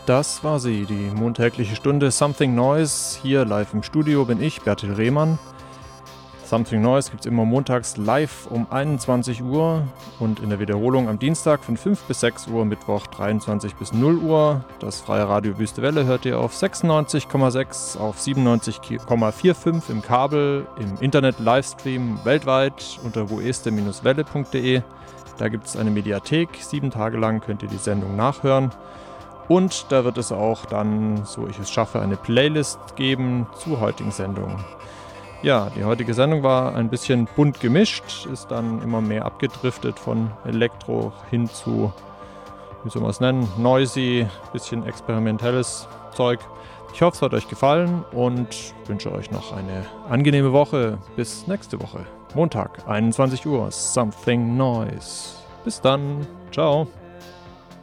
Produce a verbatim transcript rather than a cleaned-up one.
Das war sie, die montägliche Stunde Something Noise. Hier live im Studio bin ich, Bertil Rehmann. Something Noise gibt es immer montags live um einundzwanzig Uhr und in der Wiederholung am Dienstag von fünf bis sechs Uhr, Mittwoch dreiundzwanzig bis null Uhr. Das freie Radio Wüste Welle hört ihr auf sechsundneunzig Komma sechs, auf siebenundneunzig Komma fünfundvierzig im Kabel, im Internet Livestream weltweit unter woeste Welle punkt de. Da gibt es eine Mediathek, sieben Tage lang könnt ihr die Sendung nachhören. Und da wird es auch dann, so ich es schaffe, eine Playlist geben zur heutigen Sendung. Ja, die heutige Sendung war ein bisschen bunt gemischt, ist dann immer mehr abgedriftet von Elektro hin zu, wie soll man es nennen, noisy, bisschen experimentelles Zeug. Ich hoffe, es hat euch gefallen und wünsche euch noch eine angenehme Woche. Bis nächste Woche, Montag, einundzwanzig Uhr, Something Noise. Bis dann, ciao.